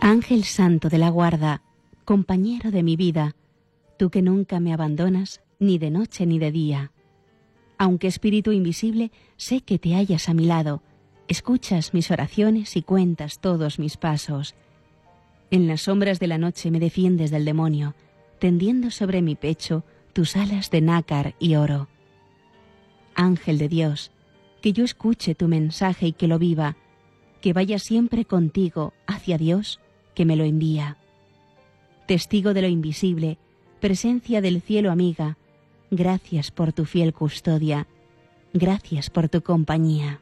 Ángel santo de la guarda, compañero de mi vida, tú que nunca me abandonas, ni de noche ni de día. Aunque espíritu invisible, sé que te hallas a mi lado, escuchas mis oraciones y cuentas todos mis pasos. En las sombras de la noche me defiendes del demonio, tendiendo sobre mi pecho tus alas de nácar y oro. Ángel de Dios, que yo escuche tu mensaje y que lo viva, que vaya siempre contigo hacia Dios, que me lo envía. Testigo de lo invisible, presencia del cielo amiga, gracias por tu fiel custodia, gracias por tu compañía.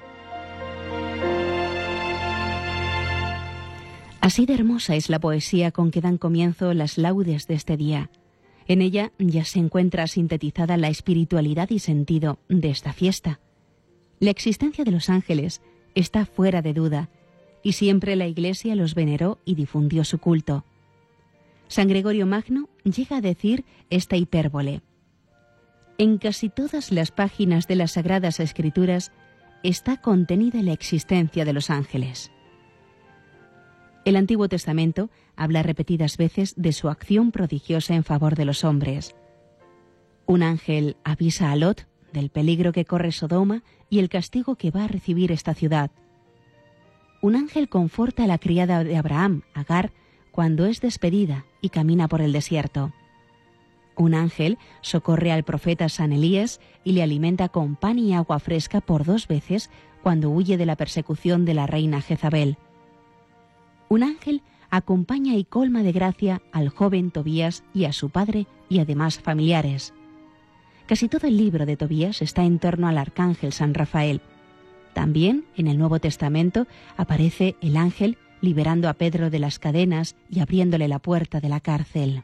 Así de hermosa es la poesía con que dan comienzo las laudes de este día. En ella ya se encuentra sintetizada la espiritualidad y sentido de esta fiesta. La existencia de los ángeles está fuera de duda, y siempre la Iglesia los veneró y difundió su culto. San Gregorio Magno llega a decir esta hipérbole: en casi todas las páginas de las Sagradas Escrituras está contenida la existencia de los ángeles. El Antiguo Testamento habla repetidas veces de su acción prodigiosa en favor de los hombres. Un ángel avisa a Lot del peligro que corre Sodoma y el castigo que va a recibir esta ciudad. Un ángel conforta a la criada de Abraham, Agar, cuando es despedida y camina por el desierto. Un ángel socorre al profeta San Elías y le alimenta con pan y agua fresca por 2 veces cuando huye de la persecución de la reina Jezabel. Un ángel acompaña y colma de gracia al joven Tobías y a su padre y además familiares. Casi todo el libro de Tobías está en torno al arcángel San Rafael. También en el Nuevo Testamento aparece el ángel liberando a Pedro de las cadenas y abriéndole la puerta de la cárcel.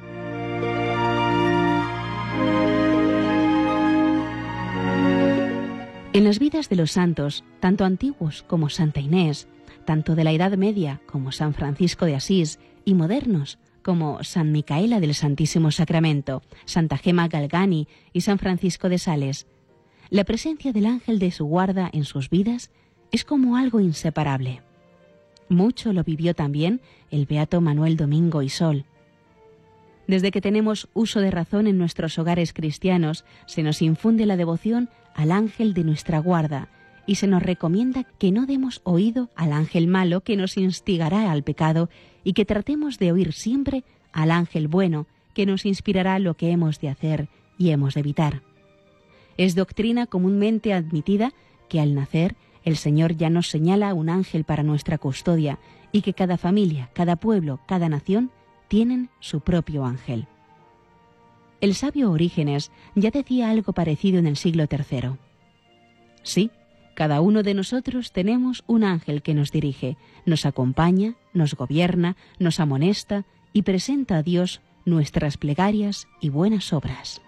En las vidas de los santos, tanto antiguos como Santa Inés, tanto de la Edad Media como San Francisco de Asís, y modernos como San Micaela del Santísimo Sacramento, Santa Gema Galgani y San Francisco de Sales, la presencia del ángel de su guarda en sus vidas es como algo inseparable. Mucho lo vivió también el beato Manuel Domingo y Sol. Desde que tenemos uso de razón en nuestros hogares cristianos, se nos infunde la devoción al ángel de nuestra guarda, y se nos recomienda que no demos oído al ángel malo que nos instigará al pecado y que tratemos de oír siempre al ángel bueno que nos inspirará lo que hemos de hacer y hemos de evitar. Es doctrina comúnmente admitida que al nacer el Señor ya nos señala un ángel para nuestra custodia y que cada familia, cada pueblo, cada nación tienen su propio ángel. El sabio Orígenes ya decía algo parecido en el siglo III. Sí, cada uno de nosotros tenemos un ángel que nos dirige, nos acompaña, nos gobierna, nos amonesta y presenta a Dios nuestras plegarias y buenas obras.